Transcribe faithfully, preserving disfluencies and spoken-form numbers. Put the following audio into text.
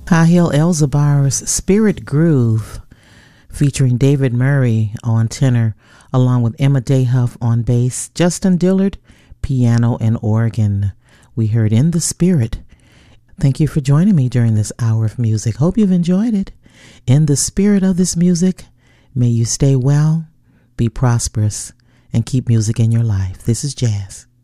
Kahil Elzabar's Spirit Groove, featuring David Murray on tenor, along with Emma Dayhuff on bass, Justin Dillard, piano and organ. We heard In the Spirit. Thank you for joining me during this hour of music. Hope you've enjoyed it. In the spirit of this music, may you stay well, be prosperous, and keep music in your life. This is Jazz.